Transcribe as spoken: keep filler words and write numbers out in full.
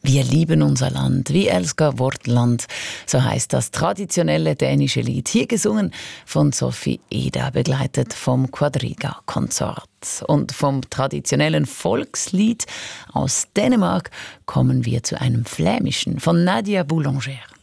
Wir lieben unser Land, vi älskar vårt Land. So heißt das traditionelle dänische Lied. Hier gesungen von Sophie Eder, begleitet vom Quadriga-Konsort. Und vom traditionellen Volkslied aus Dänemark kommen wir zu einem flämischen von Nadia Boulanger.